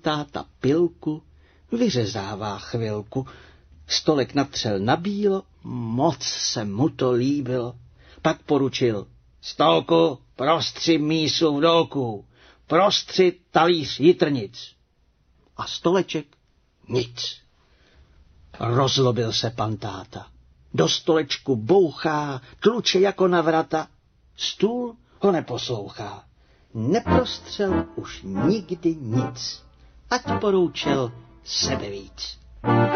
táta pilku, vyřezává chvilku, stolek natřel na bílo, moc se mu to líbilo. Pak poručil: stolku, prostři mísu v dolku, prostři talíř jitrnic. A stoleček nic. Rozlobil se pan táta. Do stolečku bouchá, tluče jako na vrata. Stůl ho neposlouchá. Neprostřel už nikdy nic, ať poroučel sebevíc.